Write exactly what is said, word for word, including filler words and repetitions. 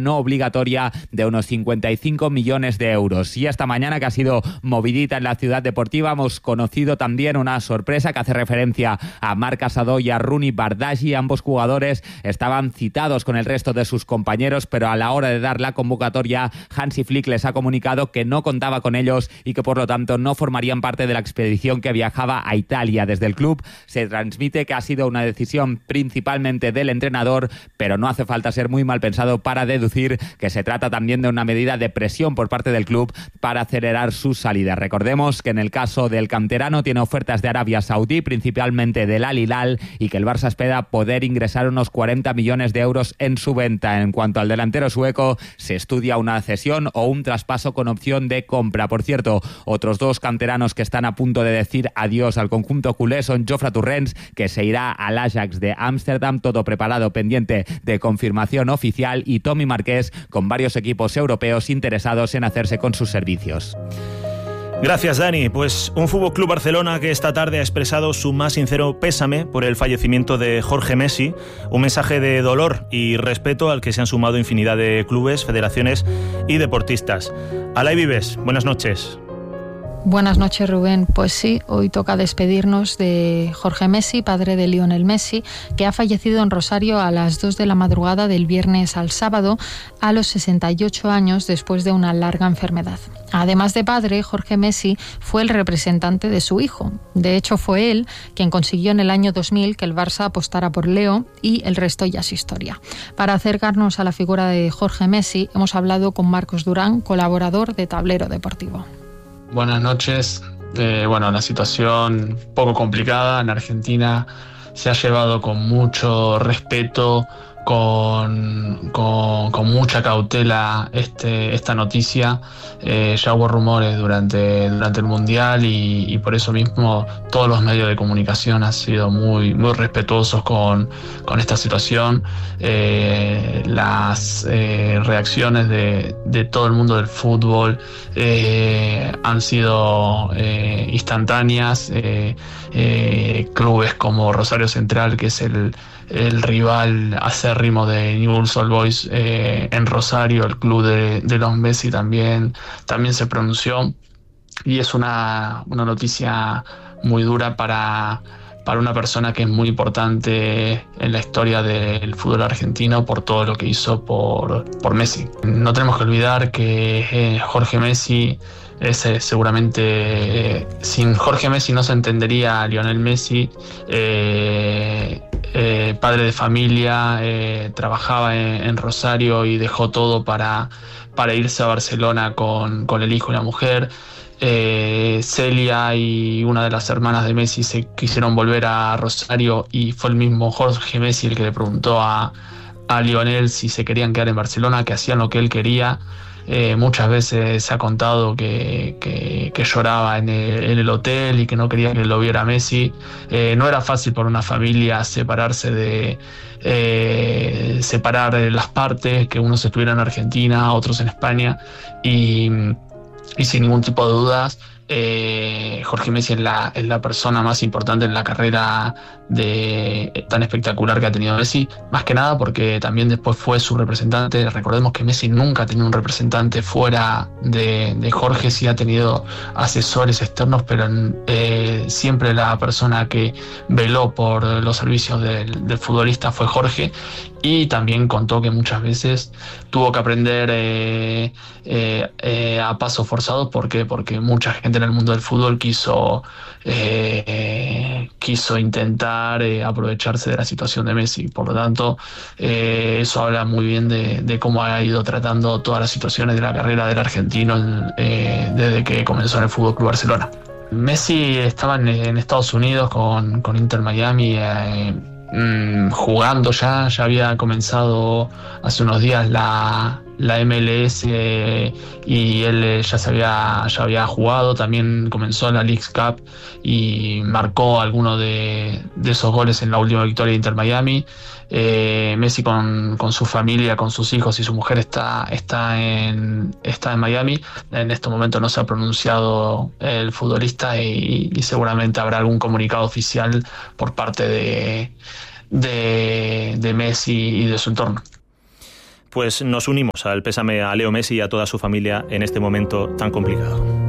no obligatoria de unos cincuenta y cinco millones de euros. Y esta mañana, que ha sido movidita en la ciudad deportiva, hemos conocido también una sorpresa que hace referencia a Marc Casado y a Rooney Bardghji. Ambos jugadores estaban citados con el resto de sus compañeros, pero a la hora de dar la convocatoria, Hansi Flick les ha comunicado que no contaba con ellos y que por lo tanto no formarían parte de la expedición que viajaba a Italia. Desde el club se transmite que ha sido una decisión principalmente del entrenador, pero no hace falta ser muy mal pensado para deducir que se trata también de una medida de presión por parte del club para acelerar su salida. Recordemos que en el caso del canterano tiene ofertas de Arabia Saudí, principalmente del Al Hilal, y que el Barça espera poder ingresar unos cuarenta millones de euros en su venta. En cuanto al delantero sueco, se estudia una cesión o un traspaso con opción de compra. Por cierto, otros dos canteranos que están a punto de decir adiós al conjunto culé son Jofre Torrents, que se irá al Ajax de Ámsterdam, todo preparado pendiente de confirmación oficial, y Tommy Marqués, con varios equipos europeos interesados en hacerse con sus servicios. Gracias, Dani. Pues un Fútbol Club Barcelona que esta tarde ha expresado su más sincero pésame por el fallecimiento de Jorge Messi, un mensaje de dolor y respeto al que se han sumado infinidad de clubes, federaciones y deportistas. Alay Vives, buenas noches. Buenas noches, Rubén. Pues sí, hoy toca despedirnos de Jorge Messi, padre de Lionel Messi, que ha fallecido en Rosario a las dos de la madrugada del viernes al sábado, a los sesenta y ocho años, después de una larga enfermedad. Además de padre, Jorge Messi fue el representante de su hijo. De hecho, fue él quien consiguió en el año dos mil que el Barça apostara por Leo, y el resto ya es historia. Para acercarnos a la figura de Jorge Messi, hemos hablado con Marcos Durán, colaborador de Tablero Deportivo. Buenas noches. Eh, bueno, la situación poco complicada en Argentina se ha llevado con mucho respeto, con, con, con mucha cautela este, esta noticia. Eh, ya hubo rumores durante, durante el Mundial y, y por eso mismo todos los medios de comunicación han sido muy, muy respetuosos con, con esta situación. Eh, las eh, reacciones de, de todo el mundo del fútbol eh, han sido eh, instantáneas. Eh, eh, clubes como Rosario Central, que es el el rival acérrimo de Newell's Old Boys eh, en Rosario, el club de, de los Messi también, también se pronunció, y es una, una noticia muy dura para, para una persona que es muy importante en la historia del fútbol argentino por todo lo que hizo por, por Messi. No tenemos que olvidar que eh, Jorge Messi es eh, seguramente, eh, sin Jorge Messi no se entendería a Lionel Messi. eh, Eh, padre de familia, eh, trabajaba en, en Rosario y dejó todo para, para irse a Barcelona con, con el hijo y la mujer. Eh, Celia y una de las hermanas de Messi se quisieron volver a Rosario y fue el mismo Jorge Messi el que le preguntó a, a Lionel si se querían quedar en Barcelona, que hacían lo que él quería. Eh, muchas veces se ha contado que, que, que lloraba en el, en el hotel y que no quería que lo viera Messi. Eh, no era fácil para una familia separarse de eh, separar las partes, que unos estuvieran en Argentina, otros en España, y, y sin ningún tipo de dudas eh, Jorge Messi es la, es la persona más importante en la carrera de, tan espectacular que ha tenido Messi, más que nada porque también después fue su representante. Recordemos que Messi nunca ha tenido un representante fuera de, de Jorge, sí ha tenido asesores externos, pero eh, siempre la persona que veló por los servicios del, del futbolista fue Jorge. Y también contó que muchas veces tuvo que aprender eh, eh, eh, a pasos forzados. ¿Por qué? Porque mucha gente en el mundo del fútbol quiso, eh, quiso intentar eh, aprovecharse de la situación de Messi. Por lo tanto, eh, eso habla muy bien de, de cómo ha ido tratando todas las situaciones de la carrera del argentino eh, desde que comenzó en el Fútbol Club Barcelona. Messi estaba en, en Estados Unidos con, con Inter Miami, eh, jugando ya, ya había comenzado hace unos días la, la M L S eh, y él ya se había, ya había jugado, también comenzó la Leagues Cup y marcó alguno de, de esos goles en la última victoria de Inter Miami. Eh, Messi con, con su familia, con sus hijos y su mujer está, está, en, está en Miami. En este momento no se ha pronunciado el futbolista y, y seguramente habrá algún comunicado oficial por parte de, de, de Messi y de su entorno. pues nos unimos al pésame a Leo Messi y a toda su familia en este momento tan complicado.